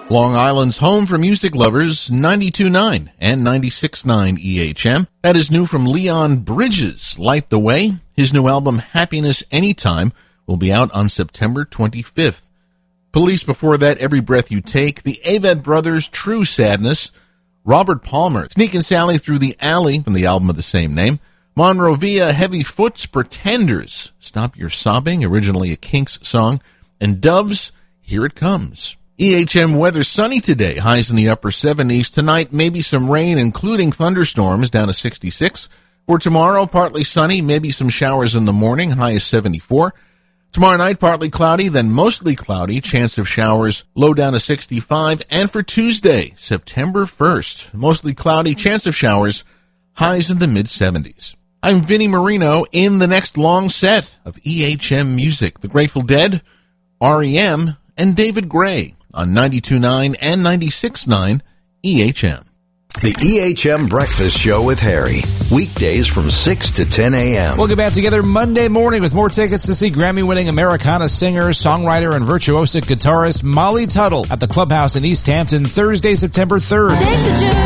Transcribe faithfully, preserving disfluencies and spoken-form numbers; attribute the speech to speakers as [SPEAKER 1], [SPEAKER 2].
[SPEAKER 1] Long Island's home for music lovers, ninety-two point nine and ninety-six point nine E H M. That is new from Leon Bridges, Light the Way. His new album, Happiness Anytime, will be out on September twenty-fifth. Police before that, Every Breath You Take. The Avett Brothers, True Sadness. Robert Palmer, Sneak and Sally Through the Alley, from the album of the same name. Monrovia, Heavy Foot's Pretenders, Stop Your Sobbing, originally a Kinks song. And Doves, Here It Comes. E H M weather sunny today, highs in the upper seventies. Tonight, maybe some rain, including thunderstorms, down to sixty-six. For tomorrow, partly sunny, maybe some showers in the morning, high is seventy-four. Tomorrow night, partly cloudy, then mostly cloudy, chance of showers, low down to sixty-five. And for Tuesday, September first, mostly cloudy, chance of showers, highs in the mid-seventies. I'm Vinnie Marino in the next long set of E H M music. The Grateful Dead, R E M, and David Gray on ninety-two point nine and ninety-six point nine E H M.
[SPEAKER 2] The E H M Breakfast Show with Harry. Weekdays from six to ten a.m.
[SPEAKER 3] We'll get back together Monday morning with more tickets to see Grammy-winning Americana singer, songwriter, and virtuosic guitarist Molly Tuttle at the Clubhouse in East Hampton Thursday, September third.